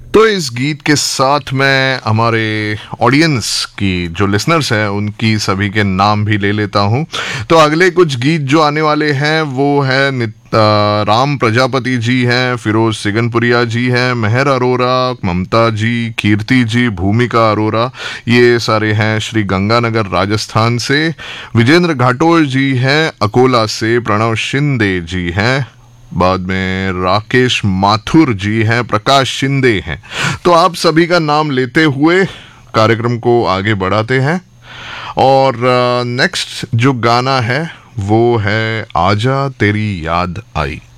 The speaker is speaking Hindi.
तो इस गीत के साथ मैं हमारे ऑडियंस की जो लिसनर्स हैं उनकी सभी के नाम भी ले लेता हूं। तो अगले कुछ गीत जो आने वाले हैं वो है राम प्रजापति जी हैं, फिरोज सिगनपुरिया जी हैं, मेहर अरोरा, ममता जी, कीर्ति जी, भूमिका अरोरा, ये सारे हैं श्री गंगानगर राजस्थान से। विजेंद्र घाटोल जी हैं अकोला से, प्रणव शिंदे जी हैं, बाद में राकेश माथुर जी हैं, प्रकाश शिंदे हैं। तो आप सभी का नाम लेते हुए कार्यक्रम को आगे बढ़ाते हैं और नेक्स्ट जो गाना है वो है आजा तेरी याद आई।